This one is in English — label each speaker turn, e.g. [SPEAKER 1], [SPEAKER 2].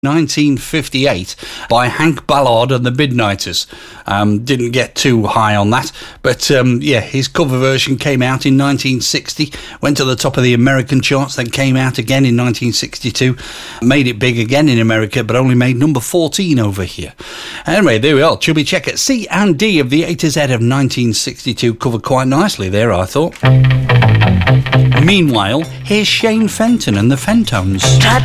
[SPEAKER 1] 1958 by Hank Ballard and the Midnighters. Didn't get too high on that, but his cover version came out in 1960, went to the top of the American charts, then came out again in 1962, made it big again in America, but only made number 14 over here. Anyway, there we are. Chubby Checker, C and D of the A to Z of 1962, covered quite nicely there, I thought. Meanwhile, here's Shane Fenton and the Fentones.